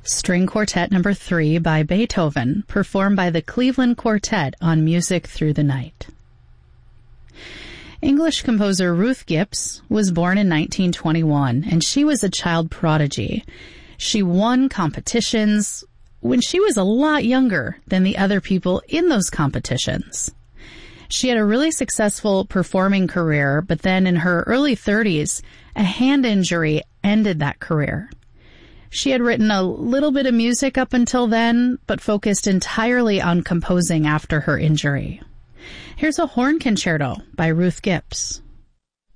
String Quartet No. 3 by Beethoven, performed by the Cleveland Quartet on Music Through the Night. English composer Ruth Gibbs was born in 1921, and she was a child prodigy. She won competitions when she was a lot younger than the other people in those competitions. She had a really successful performing career, but then in her early 30s, a hand injury ended that career. She had written a little bit of music up until then, but focused entirely on composing after her injury. Here's a horn concerto by Ruth Gibbs.